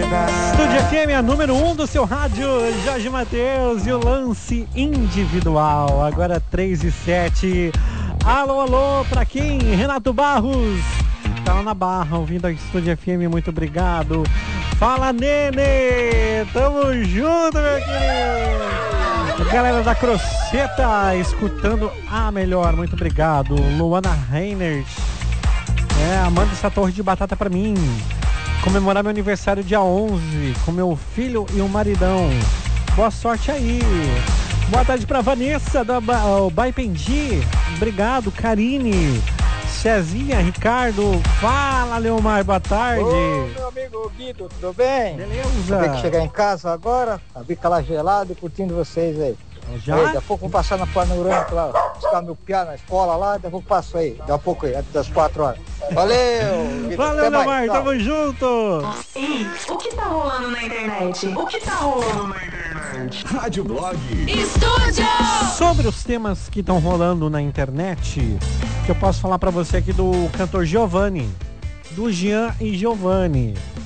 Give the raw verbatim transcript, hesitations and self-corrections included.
Estúdio F M, a número um do seu rádio, Jorge Mateus e o lance individual. Agora três e sete. Alô, alô, pra quem? Renato Barros. Tá lá na Barra, ouvindo a Estúdio F M, muito obrigado. Fala, Nene! Tamo junto, meu querido! Galera da Croceta, escutando a melhor, muito obrigado. Luana Reinert. É, manda essa torre de batata pra mim. Comemorar meu aniversário dia onze com meu filho e o maridão. Boa sorte aí. Boa tarde pra Vanessa da ba Baipendi. Obrigado, Karine, Cezinha, Ricardo. Fala, Leomar, boa tarde. Ô, meu amigo Guido, tudo bem? Beleza. Tem que chegar em casa agora, a bica lá gelada e curtindo vocês aí. Já? Aí, daqui a pouco vou passar na panorâmica lá, buscar meu piá na escola lá, daqui a pouco passo aí, daqui a pouco aí, antes das quatro horas. Valeu! Guido, valeu, Leomar, tamo junto! Ei, o que tá rolando na internet? O que tá rolando na internet? Rádio Blog Estúdio! Sobre os temas que estão rolando na internet, que eu posso falar pra você aqui do cantor Giovanni, do Jean e Giovanni.